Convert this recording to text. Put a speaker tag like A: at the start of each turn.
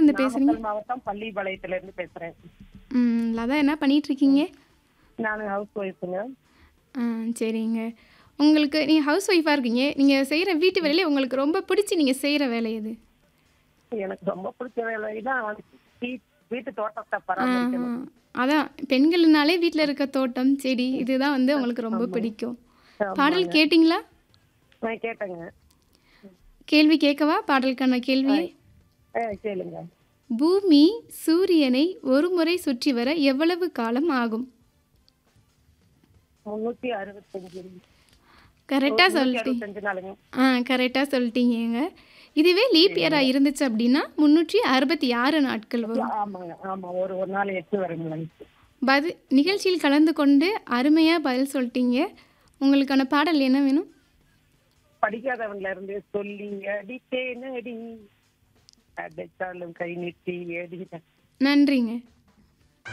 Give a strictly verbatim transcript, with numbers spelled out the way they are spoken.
A: எங்கேருந்து பேசுறீங்க?
B: நாமக்கல் மாவட்டம் பள்ளிப்பாளையத்திலிருந்து பேசுறேன்.
A: ம். லதா என்ன பண்ணிட்டுருக்கீங்க?
B: நானு ஹவுஸ் ஒய்ஃப்ங்க.
A: ஆ சரிங்க. உங்களுக்கு நீங்க ஹவுஸ் ஒய்ஃபா இருக்கீங்க. நீங்க செய்ற வீட்டு
B: ம்.
A: வேலையில உங்களுக்கு ரொம்ப பிடிச்சு நீங்க செய்ற வேலை எது?
B: எனக்கு ரொம்ப பிடிச்ச வேலைன்னா வீட் வீட்டு தோட்டத்த
A: ஆஹா.
B: பராமரிக்கணும்.
A: அதான் பெண்கள்னாலே வீட்ல இருக்க தோட்டம், செடி இதுதான் வந்து உங்களுக்கு ரொம்ப
B: ஆமாங்க.
A: பிடிக்கும். பாடல்
B: ஆமாங்க.
A: கேட்டீங்களா?
B: நான் கேட்டேங்க. ம்.
A: கேள்வி கேட்கவா? பாடலுக்கான
B: ஆ.
A: கேள்வியை?
B: ஆ கேளுங்க.
A: பூமி சூரியனை ஒரு முறை சுற்றி வர எவ்வளவு காலம் ஆகும்?
B: முந்நூற்று அறுபத்தி ஐந்து
A: கரெக்ட்டா
B: முந்நூற்று
A: சொல்லிட்டீங்க.
B: அறுபத்தி ஐந்து நாளுங்க.
A: ஆ கரெக்ட்டா சொல்லிட்டீங்கங்க. இதுவே லீப் இயரா
B: சரிங்க.
A: இருந்துச்சு அப்படின்னா, முந்நூற்று அறுபத்தி ஆறு நாட்கள் வரும்.
B: ஆமாங்க. ஆமா. ஒரு ஒரு நாள் எட்டு வருங்களேங்க.
A: பது நிகழ்ச்சியில் கலந்து கொண்டு அருமையா பதில் சொல்லிட்டீங்க. உங்களுக்கான பாடல் என்ன வேணும்?
B: படிக்காதவன்ல இருந்து சொல்லி அடித்தேனடி அடைத்தாலும் கை நீட்டி அடி
A: நன்றிங்க.